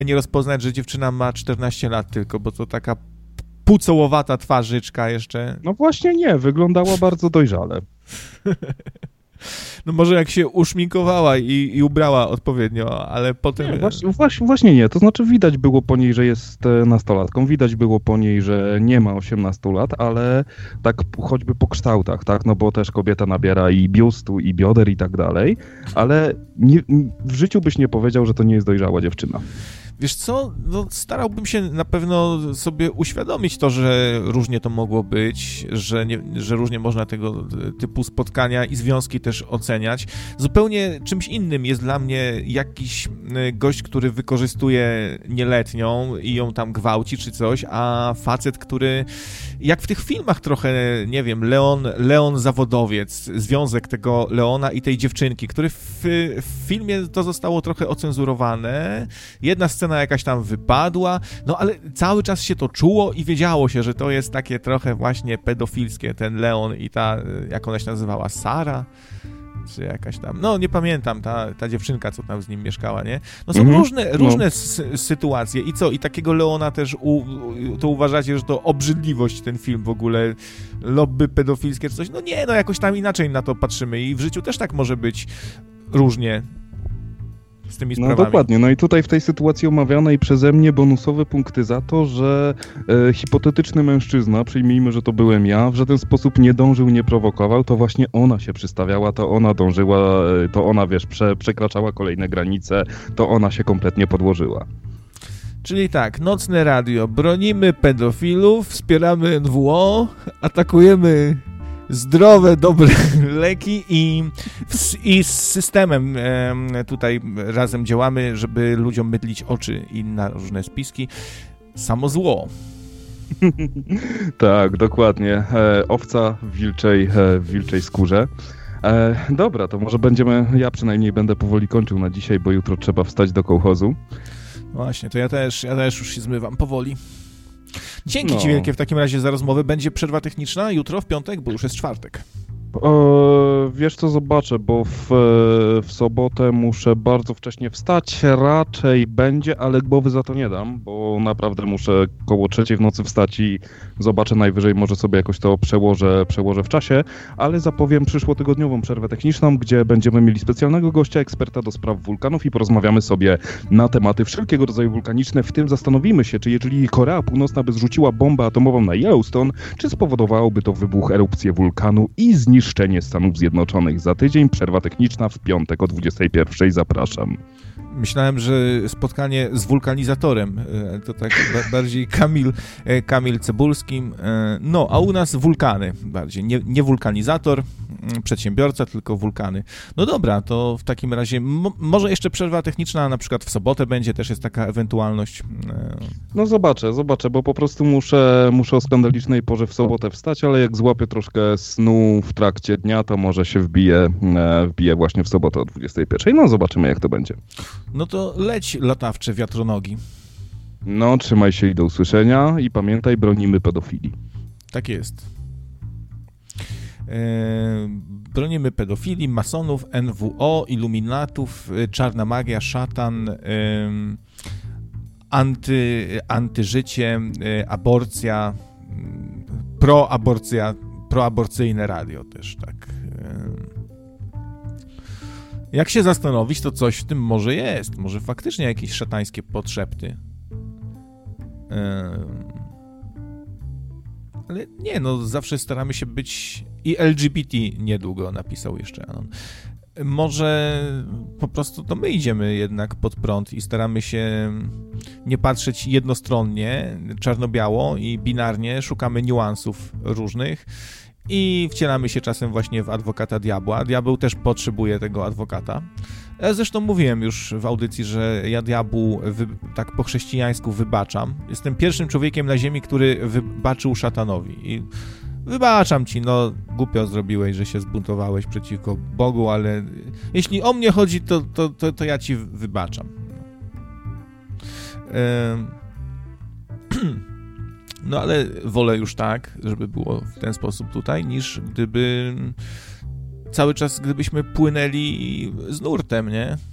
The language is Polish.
nie rozpoznać, że dziewczyna ma 14 lat tylko, bo to taka pucołowata twarzyczka jeszcze. No właśnie nie, wyglądała bardzo dojrzale. No może jak się uszminkowała i ubrała odpowiednio, ale potem... Nie, właśnie nie, to znaczy widać było po niej, że jest nastolatką, widać było po niej, że nie ma 18 lat, ale tak choćby po kształtach, tak, no bo też kobieta nabiera i biustu, i bioder i tak dalej, ale w życiu byś nie powiedział, że to nie jest dojrzała dziewczyna. Wiesz co, no starałbym się na pewno sobie uświadomić to, że różnie to mogło być, że różnie można tego typu spotkania i związki też oceniać. Zupełnie czymś innym jest dla mnie jakiś gość, który wykorzystuje nieletnią i ją tam gwałci czy coś, a facet, który jak w tych filmach trochę, nie wiem, Leon zawodowiec, związek tego Leona i tej dziewczynki, który w filmie to zostało trochę ocenzurowane. Jedna scena jakaś tam wypadła, no ale cały czas się to czuło i wiedziało się, że to jest takie trochę właśnie pedofilskie, ten Leon i ta, jak ona się nazywała, Sara? Czy jakaś tam, no nie pamiętam, ta dziewczynka, co tam z nim mieszkała, nie? No są różne sytuacje i co? I takiego Leona też, to uważacie, że to obrzydliwość ten film w ogóle, lobby pedofilskie czy coś? No nie, no jakoś tam inaczej na to patrzymy i w życiu też tak może być różnie z tymi sprawami. No dokładnie, no i tutaj w tej sytuacji omawianej przeze mnie bonusowe punkty za to, że hipotetyczny mężczyzna, przyjmijmy, że to byłem ja, w żaden sposób nie dążył, nie prowokował, to właśnie ona się przystawiała, to ona dążyła, to ona, wiesz, przekraczała kolejne granice, to ona się kompletnie podłożyła. Czyli tak, Nocne Radio, bronimy pedofilów, wspieramy NWO, atakujemy zdrowe, dobre leki i z systemem tutaj razem działamy, żeby ludziom mydlić oczy i na różne spiski. Samo zło. Tak, dokładnie. Owca w wilczej skórze. Dobra, to może ja przynajmniej będę powoli kończył na dzisiaj, bo jutro trzeba wstać do kołchozu. Właśnie, to ja też już się zmywam powoli. Dzięki Ci wielkie w takim razie za rozmowę. Będzie przerwa techniczna jutro w piątek, bo już jest czwartek. Wiesz co, zobaczę, bo w sobotę muszę bardzo wcześnie wstać, raczej będzie, ale głowy za to nie dam, bo naprawdę muszę koło 3:00 w nocy wstać i zobaczę, najwyżej może sobie jakoś to przełożę w czasie, ale zapowiem przyszłotygodniową przerwę techniczną, gdzie będziemy mieli specjalnego gościa, eksperta do spraw wulkanów i porozmawiamy sobie na tematy wszelkiego rodzaju wulkaniczne, w tym zastanowimy się, czy jeżeli Korea Północna by zrzuciła bombę atomową na Yellowstone, czy spowodowałoby to wybuch, erupcję wulkanu i zniszczenie Stanów Zjednoczonych. Za tydzień przerwa techniczna w piątek o 21:00. Zapraszam. Myślałem, że spotkanie z wulkanizatorem, to tak bardziej Kamil Cebulski, no a u nas wulkany bardziej, nie wulkanizator, przedsiębiorca, tylko wulkany. No dobra, to w takim razie może jeszcze przerwa techniczna na przykład w sobotę będzie, też jest taka ewentualność. No zobaczę, bo po prostu muszę o skandalicznej porze w sobotę wstać, ale jak złapię troszkę snu w trakcie dnia, to może się wbije właśnie w sobotę o 21:00. No zobaczymy, jak to będzie. No to leć, latawcze wiatronogi. No, trzymaj się i do usłyszenia i pamiętaj, bronimy pedofilii. Tak jest. Bronimy pedofilii, masonów, NWO, iluminatów, czarna magia, szatan, antyżycie, aborcja, proaborcyjne radio też, tak. Jak się zastanowić, to coś w tym może jest. Może faktycznie jakieś szatańskie podszepty. Ale nie, no zawsze staramy się być... I LGBT niedługo napisał jeszcze Anon. Może po prostu to my idziemy jednak pod prąd i staramy się nie patrzeć jednostronnie, czarno-biało i binarnie, szukamy niuansów różnych i wcielamy się czasem właśnie w adwokata diabła. Diabeł też potrzebuje tego adwokata. Zresztą mówiłem już w audycji, że ja diabłu tak po chrześcijańsku wybaczam. Jestem pierwszym człowiekiem na ziemi, który wybaczył szatanowi. I wybaczam ci, no głupio zrobiłeś, że się zbuntowałeś przeciwko Bogu, ale jeśli o mnie chodzi, to ja ci wybaczam. No ale wolę już tak, żeby było w ten sposób tutaj, niż gdyby cały czas, gdybyśmy płynęli z nurtem, nie?